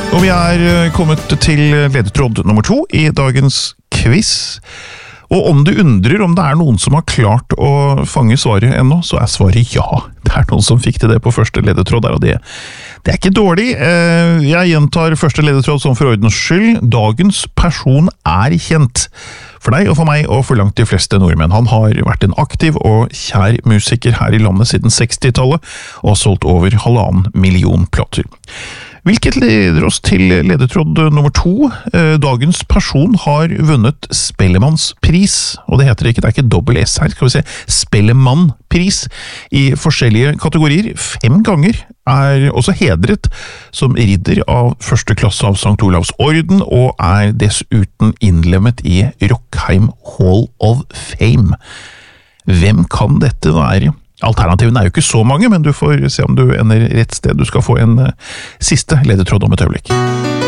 Og vi kommet til ledetråd nummer 2 i dagens quiz. Og om du undrer om det noen som har klart å fange svaret ennå, så svaret ja. Det noen som fikk til det på første ledetråd der, og det ikke dårlig. Jeg gjentar første ledetråd som for ordens skyld. Dagens person kjent for deg og for meg og for langt de fleste nordmenn. Han har vært en aktiv og kjær musiker her i landet siden 60-tallet, og har solgt over 1,5 million plater. Hvilket leder oss til ledetråd nummer 2. Dagens person har vunnet Spellemannspris, og det heter ikke, det ikke dobbel S her, skal vi se, Spellemannpris i forskjellige kategorier. 5 ganger også hedret som ridder av første klasse av St. Olavs Orden, og dessuten innlemmet i Rockheim Hall of Fame. Hvem kan dette være? Alternativene jo ikke så mange, men du får se om du ender rett sted. Du skal få en siste ledetråd om et øyeblikk.